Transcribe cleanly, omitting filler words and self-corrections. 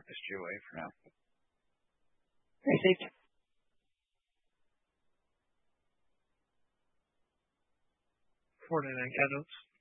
Marcus Girouet for now. Thanks, Steve. For 49 Cat Notes.